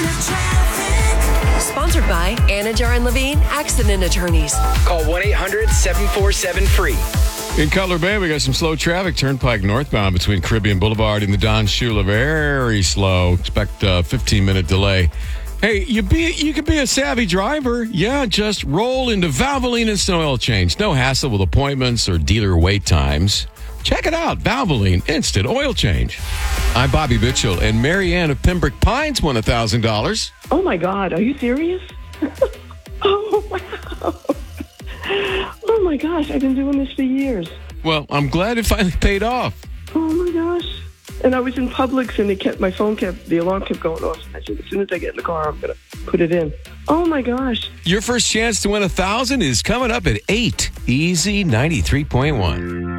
Sponsored by Anajar and Levine Accident Attorneys. Call 1-800-747-FREE. In Cutler Bay, we got some slow traffic. Turnpike northbound between Caribbean Boulevard and the Don Shula. Very slow. Expect a 15-minute delay. Hey, you could be a savvy driver. Yeah, just roll into Valvoline Instant Oil Change. No hassle with appointments or dealer wait times. Check it out, Valvoline Instant Oil Change. I'm Bobby Mitchell, and Mary Ann of Pembroke Pines won $1,000. Oh, my God. Are you serious? Oh, wow. Oh, my gosh. I've been doing this for years. Well, I'm glad it finally paid off. Oh, my gosh. And I was in Publix, and the alarm kept going off. I said, as soon as I get in the car, I'm going to put it in. Oh, my gosh. Your first chance to win $1,000 is coming up at 8. Easy 93.1.